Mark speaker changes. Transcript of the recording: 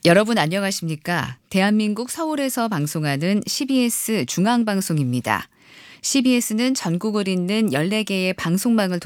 Speaker 1: 여러분 안녕하십니까? 대한민국 서울에서 방송하는 CBS 중앙방송입니다. CBS는 전국을 잇는 14개의 방송망을